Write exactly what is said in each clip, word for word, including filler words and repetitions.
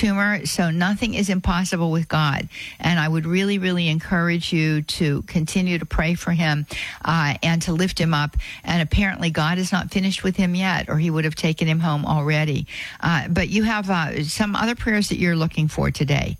tumor, so nothing is impossible with God. And I would really, really encourage you to continue to pray for him uh, and to lift him up. And apparently God is not finished with him yet, or he would have taken him home already. Uh, but you have uh, some other prayers that you're looking for today.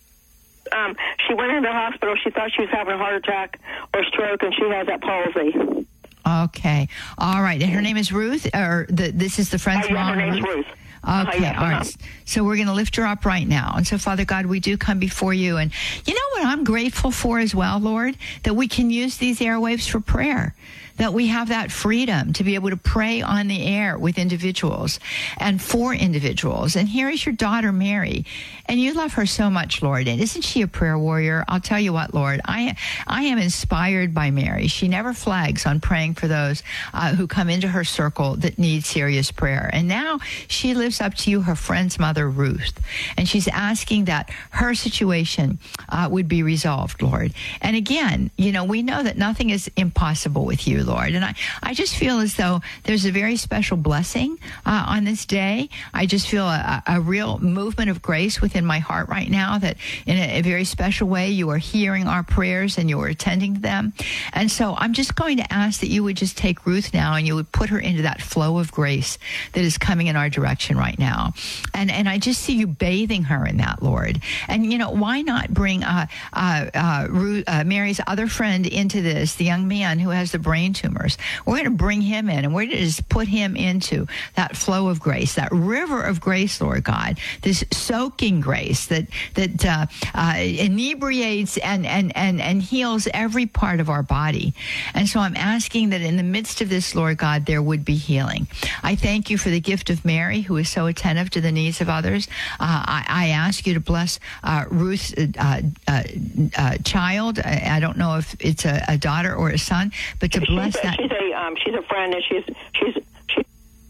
Um, she went into the hospital. She thought she was having a heart attack or stroke, and she has that palsy. Okay. All right. And her name is Ruth, or the, this is the friend's uh, yeah, mom? Her name's Ruth. Okay, uh, yeah, all right. uh-huh. So we're going to lift her up right now. And so, Father God, we do come before you. And you know what I'm grateful for as well, Lord? That we can use these airwaves for prayer. That we have that freedom to be able to pray on the air with individuals and for individuals. And here is your daughter, Mary. And you love her so much, Lord. And isn't she a prayer warrior? I'll tell you what, Lord, I I am inspired by Mary. She never flags on praying for those uh, who come into her circle that need serious prayer. And now she lives up to you, her friend's mother, Ruth. And she's asking that her situation uh, would be resolved, Lord. And again, you know, we know that nothing is impossible with you, Lord. And I, I just feel as though there's a very special blessing uh, on this day. I just feel a, a real movement of grace within my heart right now, that in a, a very special way you are hearing our prayers and you are attending to them. And so I'm just going to ask that you would just take Ruth now and you would put her into that flow of grace that is coming in our direction right now. And and I just see you bathing her in that, Lord. And, you know, why not bring uh, uh, uh, Ruth, uh, Mary's other friend into this, the young man who has the brain tumors. We're going to bring him in, and we're going to just put him into that flow of grace, that river of grace, Lord God, this soaking grace that that uh, uh, inebriates and, and, and, and heals every part of our body. And so I'm asking that in the midst of this, Lord God, there would be healing. I thank you for the gift of Mary, who is so attentive to the needs of others. Uh, I, I ask you to bless uh, Ruth's uh, uh, uh, child. I, I don't know if it's a, a daughter or a son, but to bless she's a, that. She's a um, she's a friend, and she's she's she's.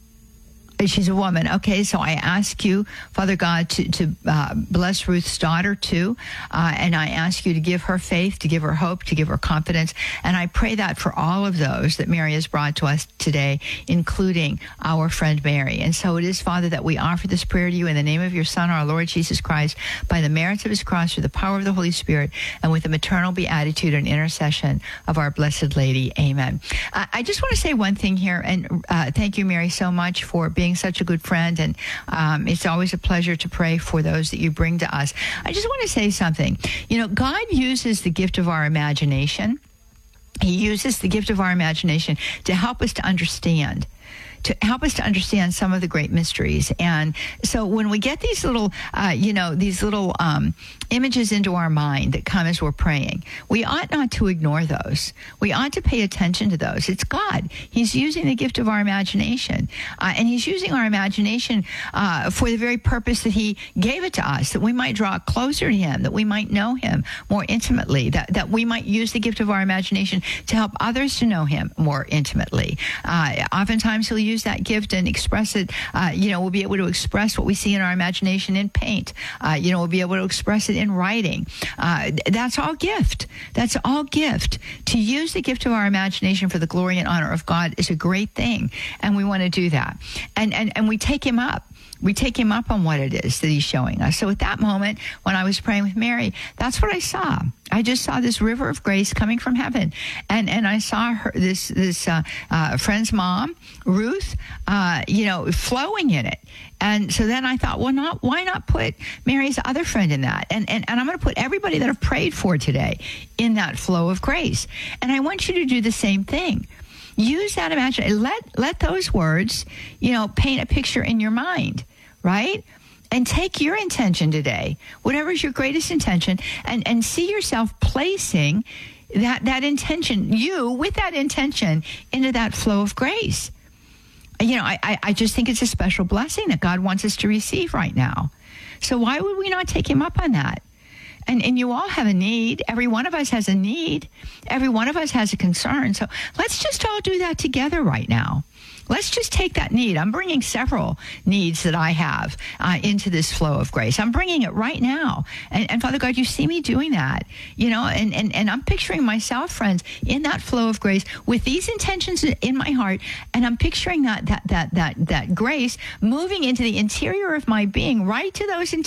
She's a woman. Okay, so I ask you, Father God, to, to uh, bless Ruth's daughter, too. Uh, and I ask you to give her faith, to give her hope, to give her confidence. And I pray that for all of those that Mary has brought to us today, including our friend Mary. And so it is, Father, that we offer this prayer to you in the name of your Son, our Lord Jesus Christ, by the merits of his cross, through the power of the Holy Spirit, and with the maternal beatitude and intercession of our Blessed Lady. Amen. Uh, I just want to say one thing here, and uh, thank you, Mary, so much for being such a good friend, and um, it's always a pleasure to pray for those that you bring to us. I just want to say something. You know, God uses the gift of our imagination. He uses the gift of our imagination to help us to understand to help us to understand some of the great mysteries. And so when we get these little, uh, you know, these little um, images into our mind that come as we're praying, we ought not to ignore those. We ought to pay attention to those. It's God. He's using the gift of our imagination. Uh, and he's using our imagination uh, for the very purpose that he gave it to us, that we might draw closer to him, that we might know him more intimately, that, that we might use the gift of our imagination to help others to know him more intimately. Uh, oftentimes he'll use that gift and express it. Uh, you know, we'll be able to express what we see in our imagination in paint. Uh, you know, we'll be able to express it in writing. Uh, that's all gift. That's all gift. To use the gift of our imagination for the glory and honor of God is a great thing, and we want to do that. And and and we take him up. We take him up on what it is that he's showing us. So at that moment, when I was praying with Mary, that's what I saw. I just saw this river of grace coming from heaven. And and I saw her, this this uh, uh, friend's mom, Ruth, uh, you know, flowing in it. And so then I thought, well, not why not put Mary's other friend in that? And, and, and I'm going to put everybody that I've prayed for today in that flow of grace. And I want you to do the same thing. Use that imagination. Let, let those words, you know, paint a picture in your mind, right? And take your intention today, whatever is your greatest intention, and, and see yourself placing that, that intention, you with that intention, into that flow of grace. You know, I, I, I just think it's a special blessing that God wants us to receive right now. So why would we not take him up on that? And and you all have a need. Every one of us has a need. Every one of us has a concern. So let's just all do that together right now. Let's just take that need. I'm bringing several needs that I have uh, into this flow of grace. I'm bringing it right now. And, and Father God, you see me doing that, you know, and, and, and I'm picturing myself, friends, in that flow of grace with these intentions in my heart. And I'm picturing that, that, that, that, that grace moving into the interior of my being, right to those intentions.